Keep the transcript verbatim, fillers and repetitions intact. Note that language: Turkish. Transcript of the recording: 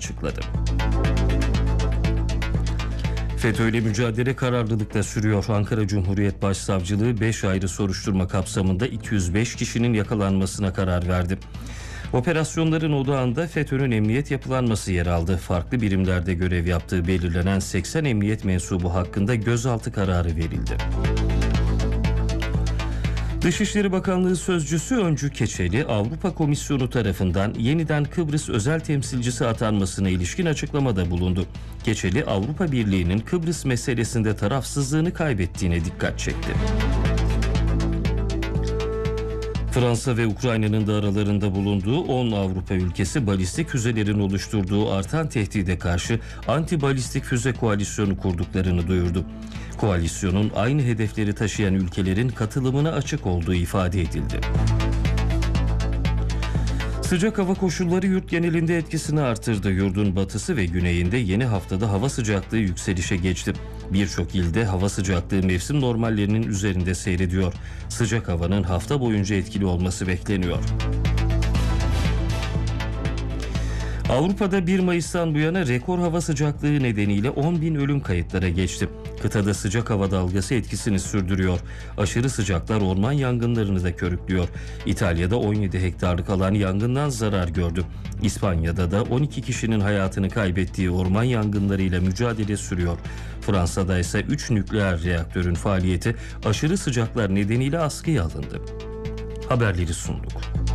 açıkladı. FETÖ'yle mücadele kararlılıkla sürüyor. Ankara Cumhuriyet Başsavcılığı beş ayrı soruşturma kapsamında iki yüz beş kişinin yakalanmasına karar verdi. Operasyonların odağında FETÖ'nün emniyet yapılanması yer aldı. Farklı birimlerde görev yaptığı belirlenen seksen emniyet mensubu hakkında gözaltı kararı verildi. Dışişleri Bakanlığı Sözcüsü Öncü Keçeli, Avrupa Komisyonu tarafından yeniden Kıbrıs özel temsilcisi atanmasına ilişkin açıklamada bulundu. Keçeli, Avrupa Birliği'nin Kıbrıs meselesinde tarafsızlığını kaybettiğine dikkat çekti. Fransa ve Ukrayna'nın da aralarında bulunduğu on Avrupa ülkesi balistik füzelerin oluşturduğu artan tehdide karşı anti-balistik füze koalisyonu kurduklarını duyurdu. Koalisyonun aynı hedefleri taşıyan ülkelerin katılımına açık olduğu ifade edildi. Sıcak hava koşulları yurt genelinde etkisini artırdı. Yurdun batısı ve güneyinde yeni haftada hava sıcaklığı yükselişe geçti. Birçok ilde hava sıcaklığı mevsim normallerinin üzerinde seyrediyor. Sıcak havanın hafta boyunca etkili olması bekleniyor. Avrupa'da bir Mayıs'tan bu yana rekor hava sıcaklığı nedeniyle on bin ölüm kayıtlara geçti. Kıtada sıcak hava dalgası etkisini sürdürüyor. Aşırı sıcaklar orman yangınlarını da körüklüyor. İtalya'da on yedi hektarlık alan yangından zarar gördü. İspanya'da da on iki kişinin hayatını kaybettiği orman yangınlarıyla mücadele sürüyor. Fransa'da ise üç nükleer reaktörün faaliyeti aşırı sıcaklar nedeniyle askıya alındı. Haberleri sunduk.